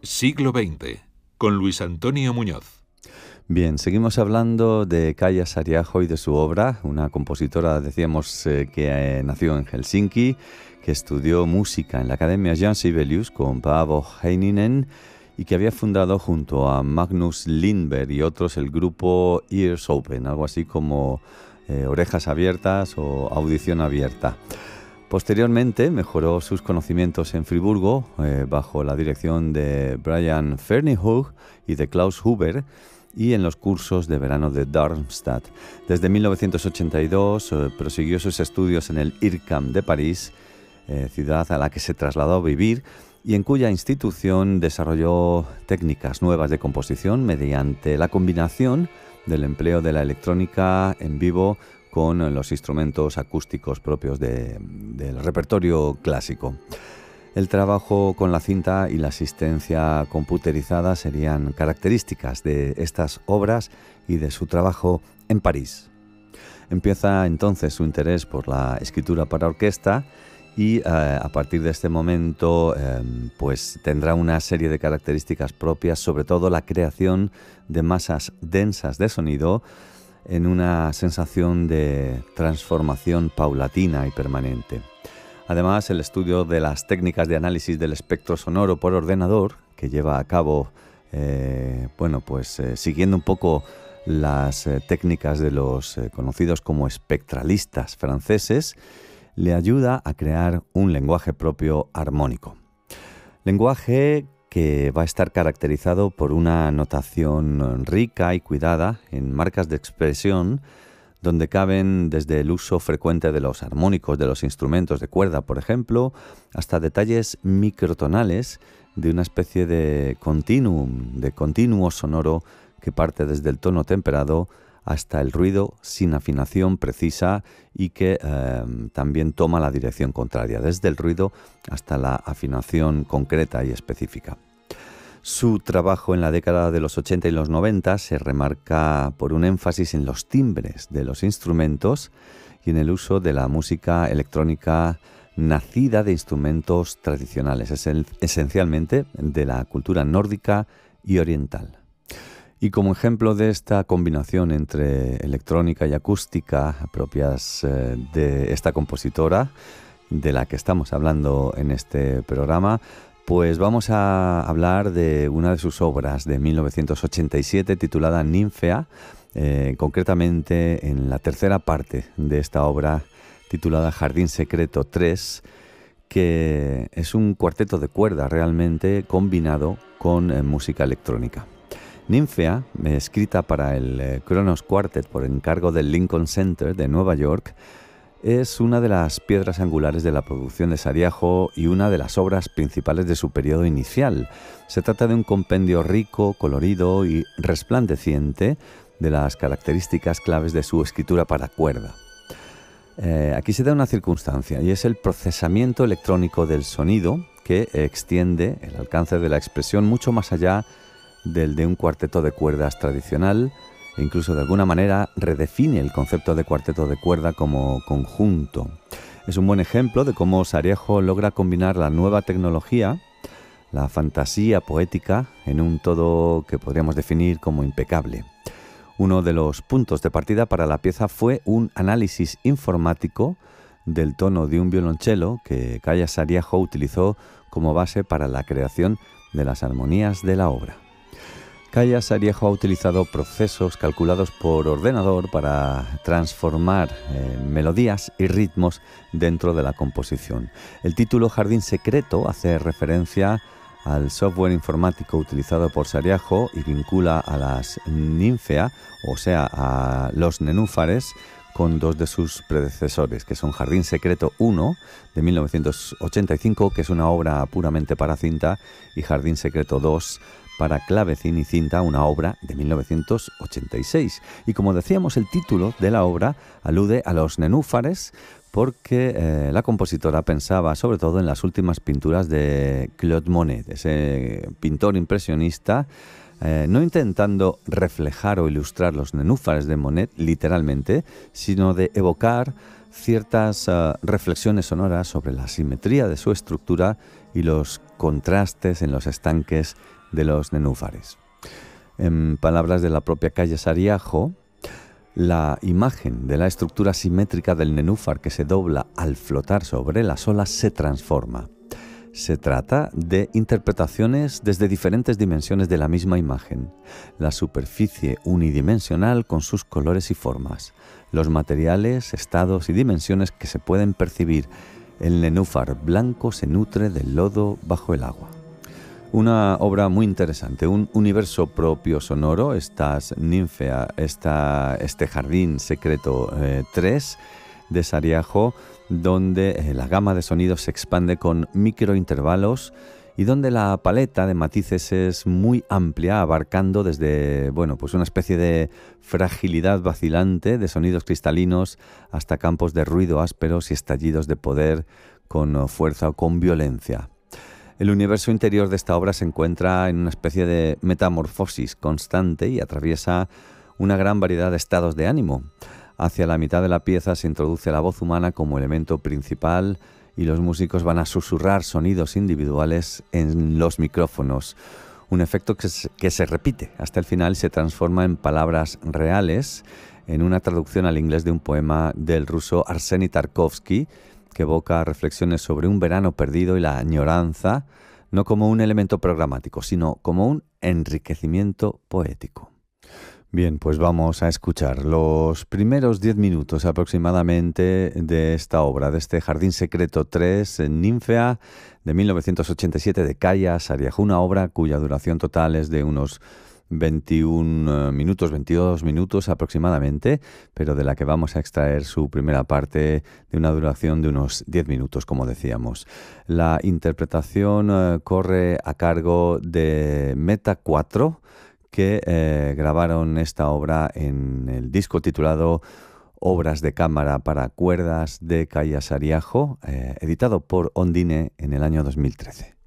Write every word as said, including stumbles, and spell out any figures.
Siglo veinte, con Luis Antonio Muñoz. Bien, seguimos hablando de Kaija Saariaho y de su obra, una compositora, decíamos, eh, que eh, nació en Helsinki, que estudió música en la Academia Jan Sibelius con Paavo Heininen y que había fundado junto a Magnus Lindberg y otros el grupo Ears Open, algo así como eh, orejas abiertas o audición abierta. Posteriormente mejoró sus conocimientos en Friburgo eh, bajo la dirección de Brian Ferneyhough y de Klaus Huber y en los cursos de verano de Darmstadt. Desde mil novecientos ochenta y dos eh, prosiguió sus estudios en el I R C A M de París, eh, ciudad a la que se trasladó a vivir y en cuya institución desarrolló técnicas nuevas de composición mediante la combinación del empleo de la electrónica en vivo con los instrumentos acústicos propios de, del repertorio clásico. El trabajo con la cinta y la asistencia computerizada serían características de estas obras y de su trabajo en París. Empieza entonces su interés por la escritura para orquesta y eh, a partir de este momento eh, pues tendrá una serie de características propias, sobre todo la creación de masas densas de sonido en una sensación de transformación paulatina y permanente. Además, el estudio de las técnicas de análisis del espectro sonoro por ordenador, que lleva a cabo, eh, bueno, pues eh, siguiendo un poco las eh, técnicas de los eh, conocidos como espectralistas franceses, le ayuda a crear un lenguaje propio armónico. Lenguaje que va a estar caracterizado por una notación rica y cuidada en marcas de expresión donde caben desde el uso frecuente de los armónicos de los instrumentos de cuerda, por ejemplo, hasta detalles microtonales de una especie de continuum, de continuo sonoro que parte desde el tono temperado hasta el ruido sin afinación precisa y que eh, también toma la dirección contraria, desde el ruido hasta la afinación concreta y específica. Su trabajo en la década de los ochenta y los noventa se remarca por un énfasis en los timbres de los instrumentos y en el uso de la música electrónica nacida de instrumentos tradicionales, esencialmente de la cultura nórdica y oriental. Y como ejemplo de esta combinación entre electrónica y acústica propias eh, de esta compositora, de la que estamos hablando en este programa, pues vamos a hablar de una de sus obras de mil novecientos ochenta y siete titulada Ninfea, eh, concretamente en la tercera parte de esta obra titulada Jardín Secreto tres, que es un cuarteto de cuerda realmente combinado con eh, música electrónica. Ninfea, eh, escrita para el eh, Kronos Quartet por encargo del Lincoln Center de Nueva York, es una de las piedras angulares de la producción de Saariaho y una de las obras principales de su periodo inicial. Se trata de un compendio rico, colorido y resplandeciente de las características claves de su escritura para cuerda. Eh, aquí se da una circunstancia y es el procesamiento electrónico del sonido que extiende el alcance de la expresión mucho más allá del de un cuarteto de cuerdas tradicional, e incluso de alguna manera redefine el concepto de cuarteto de cuerda como conjunto. Es un buen ejemplo de cómo Saariaho logra combinar la nueva tecnología, la fantasía poética, en un todo que podríamos definir como impecable. Uno de los puntos de partida para la pieza fue un análisis informático del tono de un violonchelo que Kaija Saariaho utilizó como base para la creación de las armonías de la obra. Kaija Saariaho ha utilizado procesos calculados por ordenador para transformar eh, melodías y ritmos dentro de la composición. El título Jardín Secreto hace referencia al software informático utilizado por Saariaho y vincula a las Ninfea, o sea, a los nenúfares, con dos de sus predecesores, que son Jardín Secreto uno, de mil novecientos ochenta y cinco, que es una obra puramente para cinta, y Jardín Secreto dos, para clavecín y cinta, una obra de mil novecientos ochenta y seis. Y como decíamos, el título de la obra alude a los nenúfares porque eh, la compositora pensaba sobre todo en las últimas pinturas de Claude Monet, ese pintor impresionista, eh, no intentando reflejar o ilustrar los nenúfares de Monet literalmente, sino de evocar ciertas uh, reflexiones sonoras sobre la simetría de su estructura y los contrastes en los estanques de los nenúfares. En palabras de la propia Kaya Sariaho, la imagen de la estructura simétrica del nenúfar que se dobla al flotar sobre las olas se transforma. Se trata de interpretaciones desde diferentes dimensiones de la misma imagen. La superficie unidimensional con sus colores y formas, los materiales, estados y dimensiones que se pueden percibir. El nenúfar blanco se nutre del lodo bajo el agua. Una obra muy interesante, un universo propio sonoro, estas ninfea, esta, este jardín secreto eh, tres de Sariaho, donde eh, la gama de sonidos se expande con microintervalos y donde la paleta de matices es muy amplia, abarcando desde, bueno, pues una especie de fragilidad vacilante de sonidos cristalinos hasta campos de ruido ásperos y estallidos de poder con fuerza o con violencia. El universo interior de esta obra se encuentra en una especie de metamorfosis constante y atraviesa una gran variedad de estados de ánimo. Hacia la mitad de la pieza se introduce la voz humana como elemento principal y los músicos van a susurrar sonidos individuales en los micrófonos. Un efecto que se, que se repite hasta el final y se transforma en palabras reales en una traducción al inglés de un poema del ruso Arseny Tarkovsky, que evoca reflexiones sobre un verano perdido y la añoranza, no como un elemento programático, sino como un enriquecimiento poético. Bien, pues vamos a escuchar los primeros diez minutos aproximadamente de esta obra, de este Jardín Secreto tres, Ninfea, de mil novecientos ochenta y siete, de Kaya Sariaho, una obra cuya duración total es de unos veintiún minutos, veintidós minutos aproximadamente, pero de la que vamos a extraer su primera parte de una duración de unos diez minutos, como decíamos. La interpretación eh, corre a cargo de Meta cuatro, que eh, grabaron esta obra en el disco titulado Obras de cámara para cuerdas de Kaya Sariaho, eh, editado por Ondine en el año dos mil trece.